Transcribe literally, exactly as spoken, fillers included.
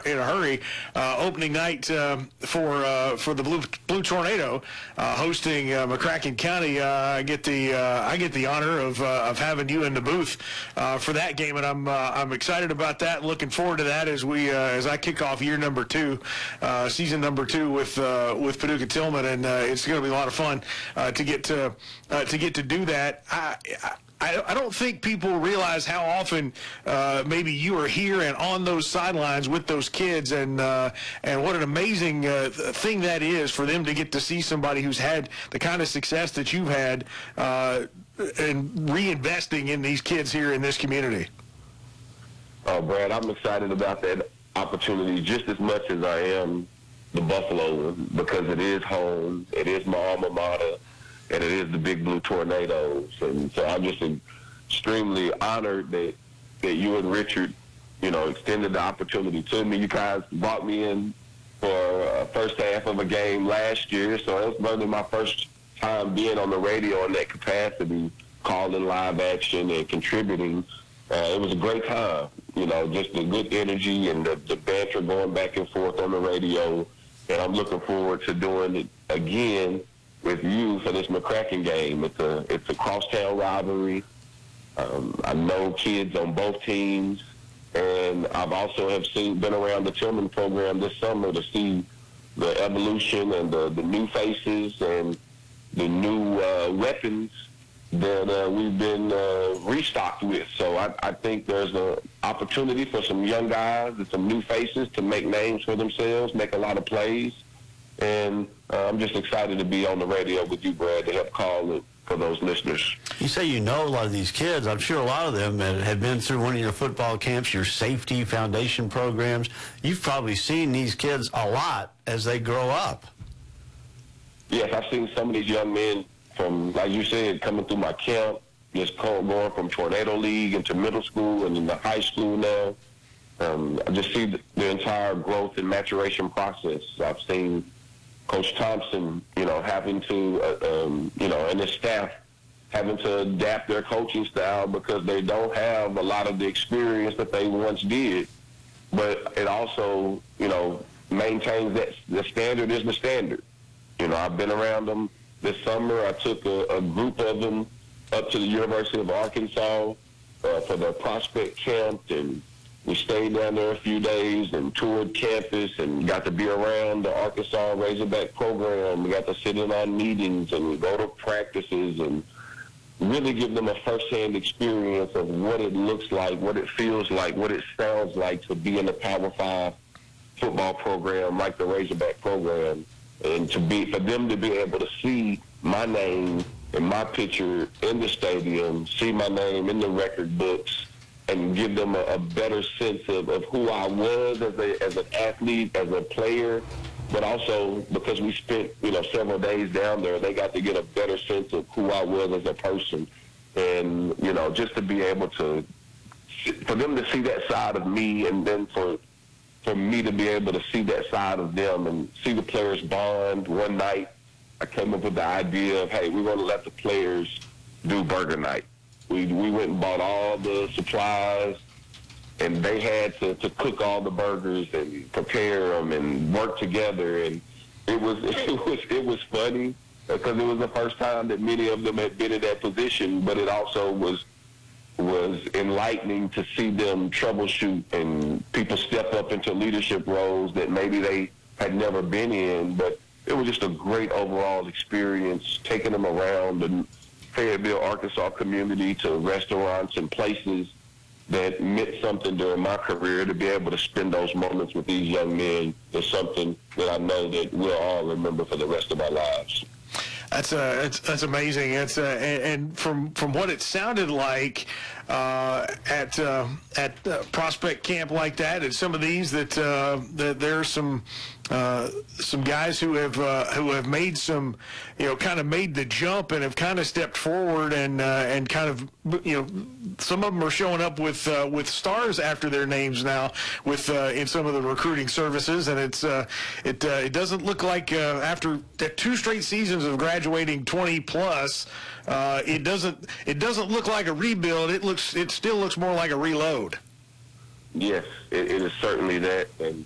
in a hurry. Uh, opening night um, for uh, for the Blue Blue Tornado, uh, hosting uh, McCracken County. Uh, I get the uh, I get the honor of uh, of having you in the booth uh, for that game, and I'm uh, I'm excited about that. Looking forward to that as we uh, as I kick off year number two, uh, season number two with uh, with Paducah Tillman, and uh, it's going to be a lot of fun uh, to get to uh, to get to do that. I, I, I don't think people realize how often uh, maybe you are here and on those sidelines with those kids, and uh, and what an amazing uh, thing that is for them to get to see somebody who's had the kind of success that you've had uh, and reinvesting in these kids here in this community. Oh, Brad, I'm excited about that opportunity just as much as I am the Buffalo, because it is home, it is my alma mater, and it is the Big Blue Tornadoes. And so I'm just extremely honored that, that you and Richard, you know, extended the opportunity to me. You guys brought me in for a first half of a game last year, so it was really my first time being on the radio in that capacity, calling live action and contributing. Uh, it was a great time, you know, just the good energy and the, the banter going back and forth on the radio. And I'm looking forward to doing it again with you for this McCracken game. It's a it's a crosstown rivalry. Um, I know kids on both teams, and I've also have seen been around the Tillman program this summer to see the evolution and the, the new faces and the new uh, weapons that uh, we've been uh, restocked with. So I, I think there's an opportunity for some young guys and some new faces to make names for themselves, make a lot of plays. And uh, I'm just excited to be on the radio with you, Brad, to help call it for those listeners. You say you know a lot of these kids. I'm sure a lot of them had been through one of your football camps, your safety foundation programs. You've probably seen these kids a lot as they grow up. Yes, I've seen some of these young men from, like you said, coming through my camp, just going from Tornado League into middle school and into high school now. Um, I just see the, the entire growth and maturation process. I've seen Coach Thompson, you know, having to, uh, um, you know, and his staff having to adapt their coaching style because they don't have a lot of the experience that they once did. But it also, you know, maintains that the standard is the standard. You know, I've been around them this summer. I took a, a group of them up to the University of Arkansas uh, for their prospect camp, and we stayed down there a few days and toured campus and got to be around the Arkansas Razorback program. We got to sit in on meetings and go to practices and really give them a first-hand experience of what it looks like, what it feels like, what it sounds like to be in a Power Five football program like the Razorback program, and to be for them to be able to see my name and my picture in the stadium, see my name in the record books, and give them a, a better sense of, of who I was as a as an athlete, as a player, but also because we spent, you know, several days down there, they got to get a better sense of who I was as a person. And, you know, just to be able to, for them to see that side of me, and then for for me to be able to see that side of them and see the players bond. One night, I came up with the idea of, hey, we're going to let the players do burger night. We we went and bought all the supplies, and they had to, to cook all the burgers and prepare them and work together. And it was it was it was funny because it was the first time that many of them had been in that position, but it also was was enlightening to see them troubleshoot and people step up into leadership roles that maybe they had never been in. But it was just a great overall experience, taking them around the Fayetteville, Arkansas community to restaurants and places that meant something during my career. To be able to spend those moments with these young men is something that I know that we'll all remember for the rest of our lives. That's uh, it's, that's amazing. It's uh, and, and from from what it sounded like uh, at uh, at uh, prospect camp like that, and some of these that uh, that there's some uh, some guys who have uh, who have made some, you know, kind of made the jump and have kind of stepped forward and uh, and kind of, you know, some of them are showing up with uh, with stars after their names now with uh, in some of the recruiting services, and it's uh, it uh, it doesn't look like uh, after two straight seasons of graduating twenty plus, uh, it doesn't it doesn't look like a rebuild. It looks it still looks more like a reload. Yes, it, it is certainly that, and